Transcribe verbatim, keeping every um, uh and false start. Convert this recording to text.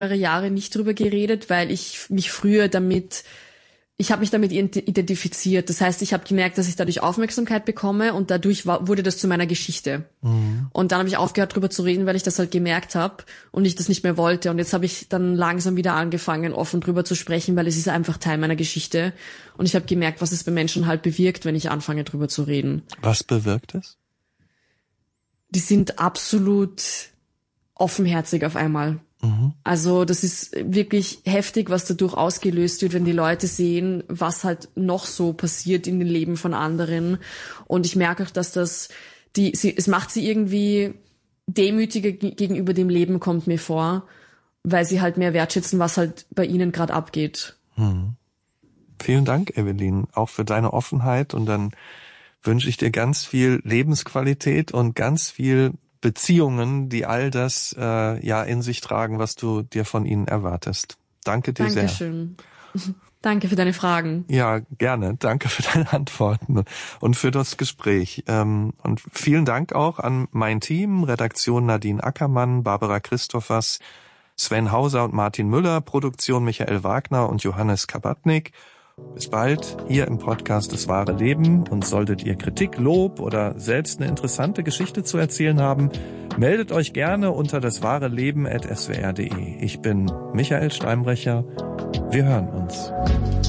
Jahre nicht drüber geredet, weil ich mich früher damit, ich habe mich damit identifiziert. Das heißt, ich habe gemerkt, dass ich dadurch Aufmerksamkeit bekomme und dadurch war, wurde das zu meiner Geschichte. Mhm. Und dann habe ich aufgehört, drüber zu reden, weil ich das halt gemerkt habe und ich das nicht mehr wollte. Und jetzt habe ich dann langsam wieder angefangen, offen drüber zu sprechen, weil es ist einfach Teil meiner Geschichte. Und ich habe gemerkt, was es bei Menschen halt bewirkt, wenn ich anfange, drüber zu reden. Was bewirkt es? Die sind absolut offenherzig auf einmal. Mhm. Also das ist wirklich heftig, was dadurch ausgelöst wird, wenn die Leute sehen, was halt noch so passiert in den Leben von anderen. Und ich merke auch, dass das, die, sie, es macht sie irgendwie demütiger gegenüber dem Leben, kommt mir vor, weil sie halt mehr wertschätzen, was halt bei ihnen gerade abgeht. Mhm. Vielen Dank, Evelyn, auch für deine Offenheit. Und dann wünsche ich dir ganz viel Lebensqualität und ganz viel Beziehungen, die all das äh, ja in sich tragen, was du dir von ihnen erwartest. Danke dir sehr. Dankeschön. Danke für deine Fragen. Ja, gerne. Danke für deine Antworten und für das Gespräch. Ähm, und vielen Dank auch an mein Team, Redaktion Nadine Ackermann, Barbara Christophers, Sven Hauser und Martin Müller, Produktion Michael Wagner und Johannes Kabatnik. Bis bald hier im Podcast Das wahre Leben. Und solltet ihr Kritik, Lob oder selbst eine interessante Geschichte zu erzählen haben, meldet euch gerne unter daswahreleben at s w r punkt d e. Ich bin Michael Steinbrecher. Wir hören uns.